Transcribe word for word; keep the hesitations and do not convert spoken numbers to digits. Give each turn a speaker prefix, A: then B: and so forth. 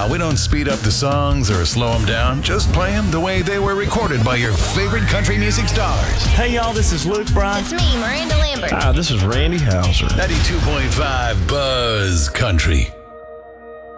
A: Nah, we don't speed up the songs or slow them down. Just play them the way they were recorded by your favorite country music stars.
B: Hey, y'all, this is Luke Bryan.
C: It's me, Miranda Lambert.
B: Hi, this is Randy Houser.
A: ninety-two point five Buzz Country.